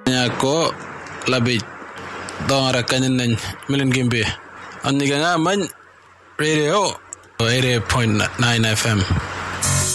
Nyako labi dora kanin milin gimbe aniga man radio 88.9 FM